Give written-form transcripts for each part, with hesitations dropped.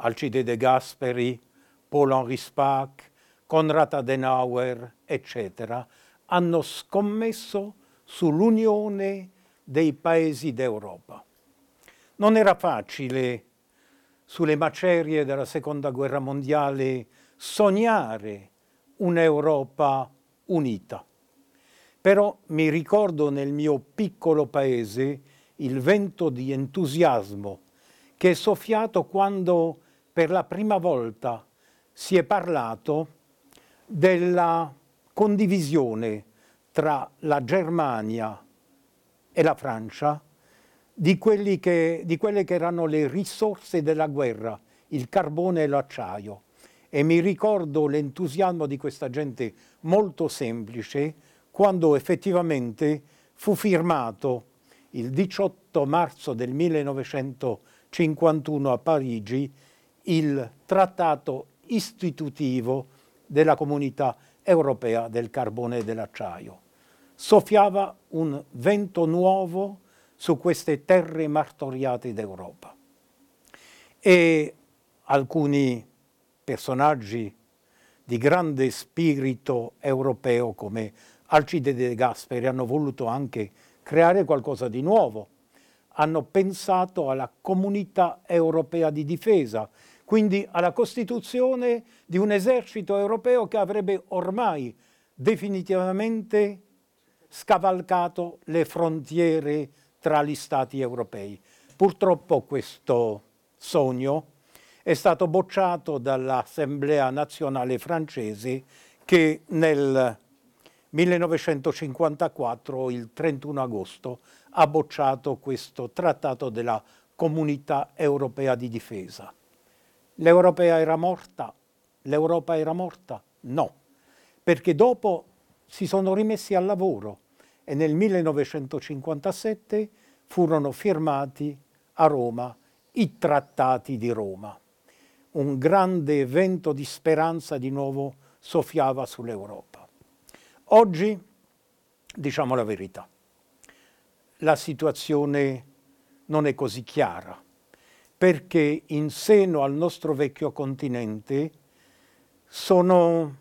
Alcide De Gasperi, Paul-Henri Spaak, Konrad Adenauer, eccetera, hanno scommesso sull'unione dei paesi d'Europa. Non era facile, sulle macerie della Seconda Guerra Mondiale, sognare un'Europa unita. Però mi ricordo nel mio piccolo paese il vento di entusiasmo che è soffiato quando per la prima volta si è parlato della condivisione tra la Germania e la Francia di quelle che erano le risorse della guerra, il carbone e l'acciaio. E mi ricordo l'entusiasmo di questa gente molto semplice quando effettivamente fu firmato il 18 marzo del 1951 a Parigi il trattato istitutivo della Comunità Europea del Carbone e dell'Acciaio. Soffiava un vento nuovo su queste terre martoriate d'Europa. E alcuni personaggi di grande spirito europeo come Alcide De Gasperi hanno voluto anche creare qualcosa di nuovo. Hanno pensato alla Comunità Europea di Difesa, quindi alla costituzione di un esercito europeo che avrebbe ormai definitivamente scavalcato le frontiere tra gli Stati europei. Purtroppo questo sogno è stato bocciato dall'Assemblea nazionale francese che nel 1954, il 31 agosto, ha bocciato questo trattato della Comunità Europea di Difesa. L'Europa era morta? L'Europa era morta? No, perché dopo si sono rimessi al lavoro e nel 1957 furono firmati a Roma i trattati di Roma. Un grande vento di speranza di nuovo soffiava sull'Europa. Oggi, diciamo la verità, la situazione non è così chiara, perché in seno al nostro vecchio continente sono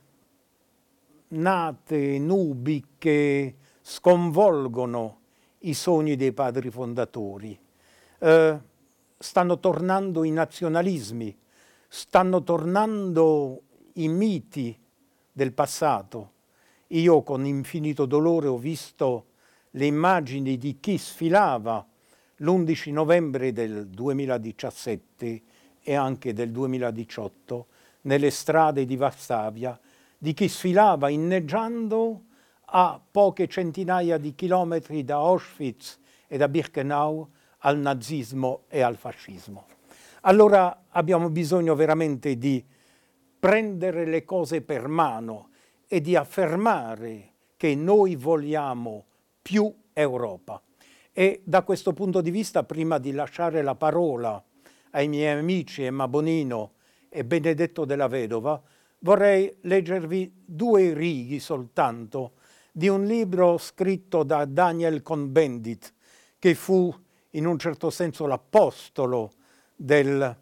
nate nubi che sconvolgono i sogni dei padri fondatori. Stanno tornando i nazionalismi, stanno tornando i miti del passato. Io con infinito dolore ho visto le immagini di chi sfilava l'11 novembre del 2017 e anche del 2018 nelle strade di Varsavia, di chi sfilava inneggiando a poche centinaia di chilometri da Auschwitz e da Birkenau al nazismo e al fascismo. Allora abbiamo bisogno veramente di prendere le cose per mano e di affermare che noi vogliamo più Europa. E da questo punto di vista, prima di lasciare la parola ai miei amici Emma Bonino e Benedetto Della Vedova, vorrei leggervi 2 righe soltanto di un libro scritto da Daniel Cohn-Bendit, che fu in un certo senso l'apostolo del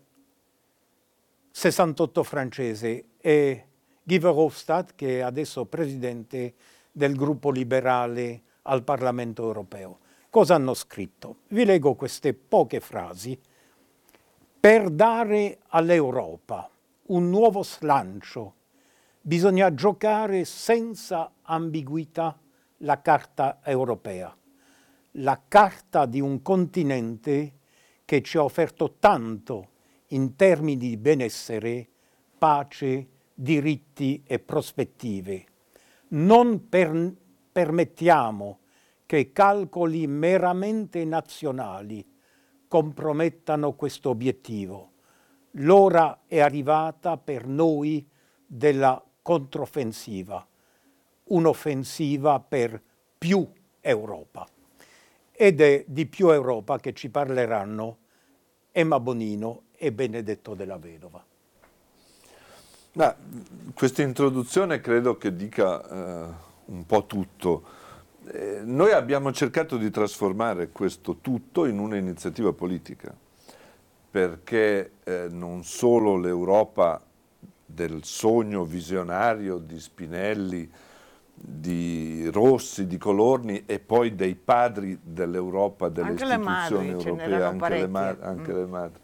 68 francese, e Guy Verhofstadt, che è adesso presidente del gruppo liberale al Parlamento europeo. Cosa hanno scritto? Vi leggo queste poche frasi. Per dare all'Europa un nuovo slancio bisogna giocare senza ambiguità la carta europea, la carta di un continente che ci ha offerto tanto in termini di benessere, pace, diritti e prospettive. Non permettiamo che calcoli meramente nazionali compromettano questo obiettivo. L'ora è arrivata per noi della controffensiva, un'offensiva per più Europa. Ed è di più Europa che ci parleranno Emma Bonino e Benedetto Della Vedova. Questa introduzione credo che dica un po' tutto. Noi abbiamo cercato di trasformare questo tutto in un'iniziativa politica perché non solo l'Europa del sogno visionario di Spinelli, di Rossi, di Colorni e poi dei padri dell'Europa, delle anche le istituzioni madri, ce europee, n'erano anche le parecchie.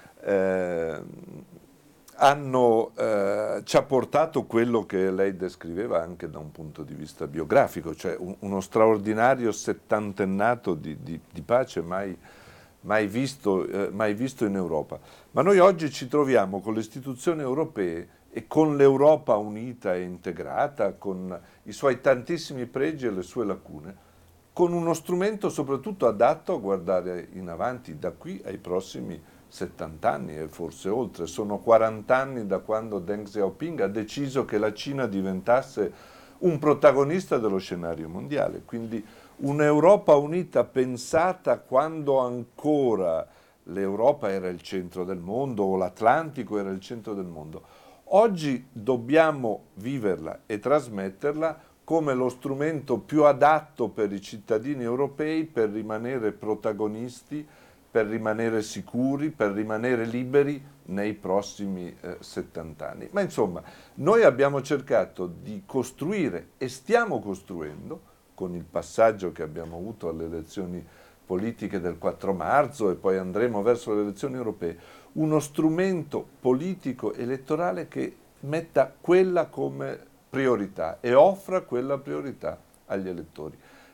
madri, ci ha portato quello che lei descriveva anche da un punto di vista biografico, cioè uno straordinario settantennato di pace mai visto in Europa. Ma noi oggi ci troviamo con le istituzioni europee e con l'Europa unita e integrata, con i suoi tantissimi pregi e le sue lacune, con uno strumento soprattutto adatto a guardare in avanti da qui ai prossimi 70 anni e forse oltre. Sono 40 anni da quando Deng Xiaoping ha deciso che la Cina diventasse un protagonista dello scenario mondiale, quindi un'Europa unita pensata quando ancora l'Europa era il centro del mondo o l'Atlantico era il centro del mondo. Oggi dobbiamo viverla e trasmetterla come lo strumento più adatto per i cittadini europei per rimanere protagonisti, per rimanere sicuri, per rimanere liberi nei prossimi 70 anni. Ma insomma, noi abbiamo cercato di costruire e stiamo costruendo, con il passaggio che abbiamo avuto alle elezioni politiche del 4 marzo e poi andremo verso le elezioni europee, uno strumento politico elettorale che metta quella come priorità e offra quella priorità agli elettori.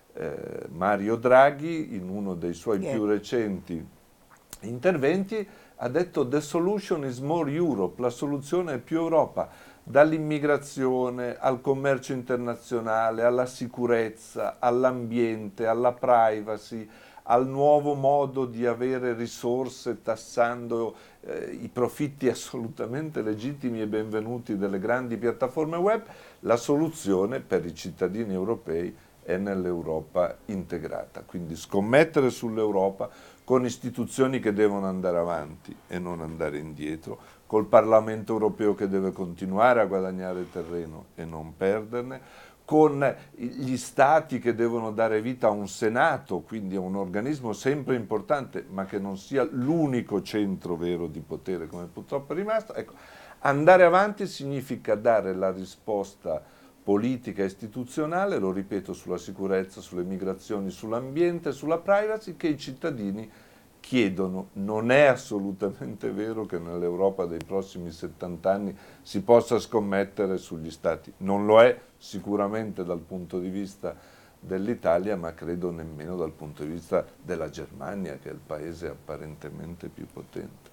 Mario Draghi, in uno dei suoi più recenti interventi, ha detto "The solution is more Europe", la soluzione è più Europa, dall'immigrazione al commercio internazionale, alla sicurezza, all'ambiente, alla privacy, al nuovo modo di avere risorse tassando i profitti assolutamente legittimi e benvenuti delle grandi piattaforme web. La soluzione per i cittadini europei è nell'Europa integrata, quindi scommettere sull'Europa con istituzioni che devono andare avanti e non andare indietro, col Parlamento europeo che deve continuare a guadagnare terreno e non perderne, con gli Stati che devono dare vita a un Senato, quindi a un organismo sempre importante, ma che non sia l'unico centro vero di potere, come purtroppo è rimasto. Ecco, andare avanti significa dare la risposta politica e istituzionale, lo ripeto, sulla sicurezza, sulle migrazioni, sull'ambiente, sulla privacy, che i cittadini chiedono. Non è assolutamente vero che nell'Europa dei prossimi 70 anni si possa scommettere sugli Stati. Non lo è sicuramente dal punto di vista dell'Italia, ma credo nemmeno dal punto di vista della Germania, che è il paese apparentemente più potente.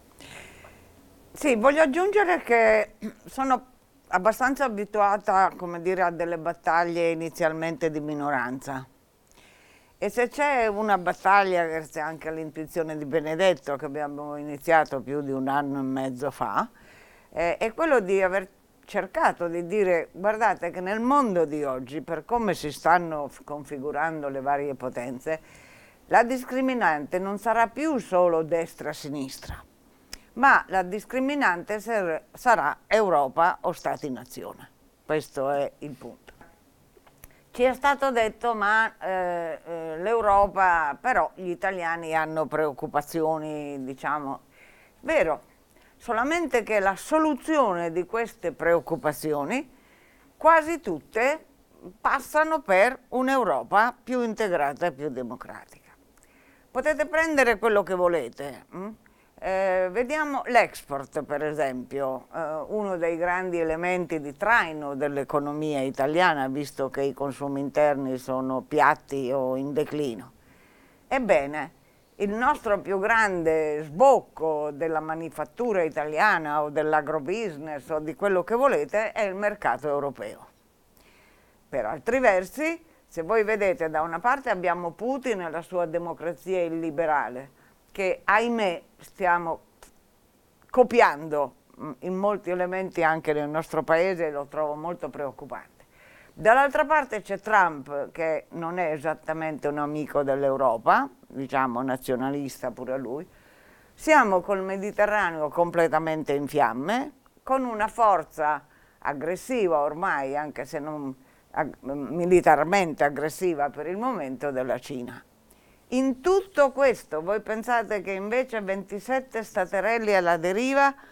Sì, voglio aggiungere che sono abbastanza abituata, come dire, a delle battaglie inizialmente di minoranza. E se c'è una battaglia, grazie anche all'intuizione di Benedetto, che abbiamo iniziato più di 1 anno e mezzo fa, è quello di aver cercato di dire: guardate che nel mondo di oggi, per come si stanno configurando le varie potenze, la discriminante non sarà più solo destra-sinistra, ma la discriminante sarà Europa o Stati-nazione. Questo è il punto. Ci è stato detto, ma l'Europa, però gli italiani hanno preoccupazioni, diciamo, vero, solamente che la soluzione di queste preoccupazioni, quasi tutte, passano per un'Europa più integrata e più democratica. Potete prendere quello che volete. Vediamo l'export, per esempio, uno dei grandi elementi di traino dell'economia italiana, visto che i consumi interni sono piatti o in declino. Ebbene, il nostro più grande sbocco della manifattura italiana o dell'agrobusiness o di quello che volete è il mercato europeo. Per altri versi, se voi vedete, da una parte abbiamo Putin e la sua democrazia illiberale, che ahimè stiamo copiando in molti elementi anche nel nostro paese, e lo trovo molto preoccupante. Dall'altra parte c'è Trump, che non è esattamente un amico dell'Europa, diciamo nazionalista pure lui. Siamo col Mediterraneo completamente in fiamme, con una forza aggressiva ormai, anche se non militarmente aggressiva per il momento, della Cina. In tutto questo, voi pensate che invece 27 staterelli alla deriva